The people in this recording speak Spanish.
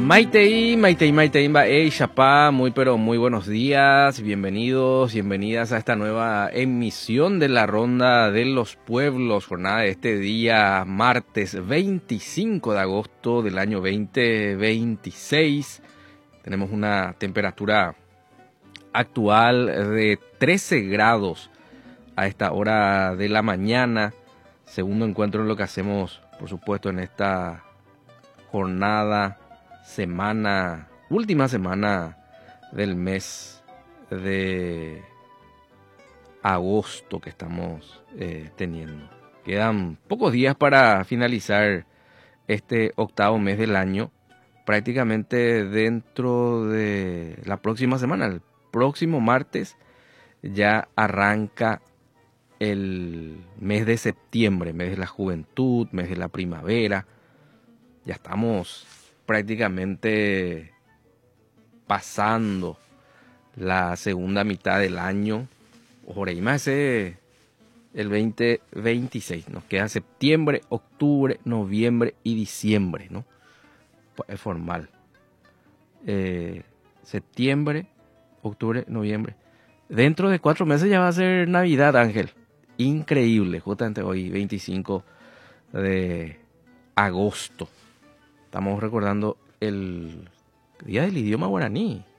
Maitei, Chapá, muy pero muy buenos días, bienvenidas a esta nueva emisión de la Ronda de los Pueblos, jornada de este día martes 25 de agosto del año 2026. Tenemos una temperatura actual de 13 grados a esta hora de la mañana, segundo encuentro en lo que hacemos, por supuesto, en esta jornada, última semana del mes de agosto que estamos teniendo. Quedan pocos días para finalizar este octavo mes del año, prácticamente dentro de la próxima semana. El próximo martes ya arranca el mes de septiembre, mes de la juventud, mes de la primavera. Ya estamos prácticamente pasando la segunda mitad del año. Más el 2026. Nos queda septiembre, octubre, noviembre y diciembre, ¿no? Es formal. Septiembre, octubre, noviembre. Dentro de 4 meses ya va a ser Navidad, Ángel. Increíble, justamente hoy, 25 de agosto. Estamos recordando el Día del Idioma Guaraní.